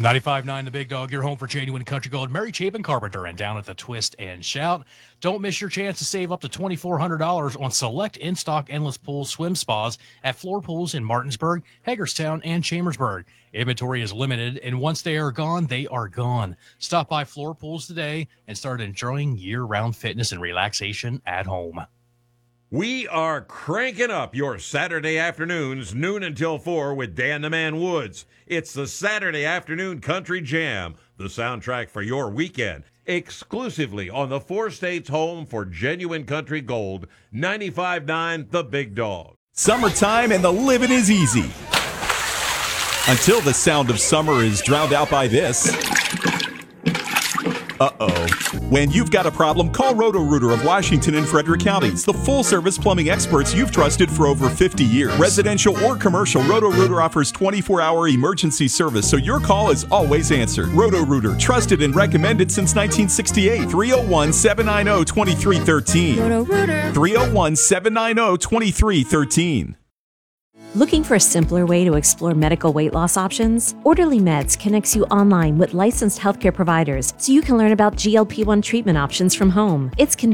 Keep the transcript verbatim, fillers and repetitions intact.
ninety-five point nine The Big Dog, your home for genuine country gold. Mary Chapin Carpenter and down at the Twist and Shout. Don't miss your chance to save up to twenty-four hundred dollars on select in-stock endless pool swim spas at Floor Pools in Martinsburg, Hagerstown, and Chambersburg. Inventory is limited, and once they are gone, they are gone. Stop by Floor Pools today and start enjoying year-round fitness and relaxation at home. We are cranking up your Saturday afternoons, noon until four, with Dan the Man Woods. It's the Saturday Afternoon Country Jam, the soundtrack for your weekend, exclusively on the four states home for genuine country gold, ninety-five point nine The Big Dog. Summertime and the living is easy. Until the sound of summer is drowned out by this. Uh-oh. When you've got a problem, call Roto-Rooter of Washington and Frederick counties, the full-service plumbing experts you've trusted for over fifty years. Residential or commercial, Roto-Rooter offers twenty-four hour emergency service, so your call is always answered. Roto-Rooter, trusted and recommended since nineteen sixty-eight. three oh one, seven nine oh, two three one three. Roto-Rooter. three oh one, seven nine oh, two three one three. Looking for a simpler way to explore medical weight loss options? Orderly Meds connects you online with licensed healthcare providers so you can learn about G L P one treatment options from home. It's convenient.